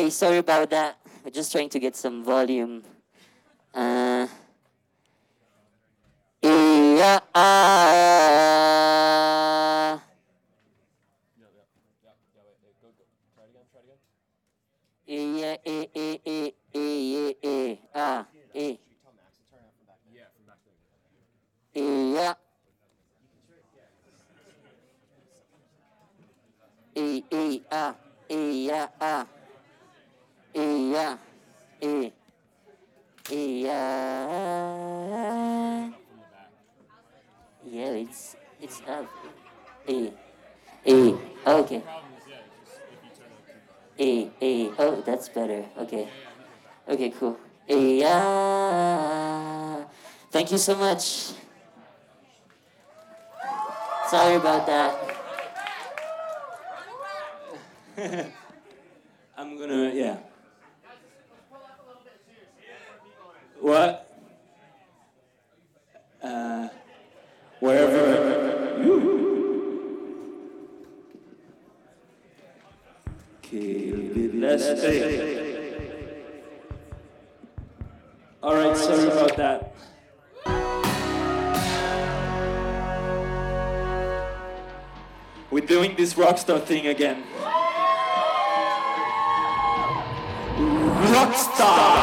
Okay, sorry about that. We're just trying to get some volume. Yeah, yeah, yeah, yeah, yeah, yeah. Yeah, it's up. A, A. Okay. A, A. Oh, that's better. Okay. Okay, cool. A, yeah. Thank you so much. Sorry about that. I'm gonna, yeah. What? Wherever. Okay, let's stay. Alright, sorry about that. We're doing this rockstar thing again. Rockstar!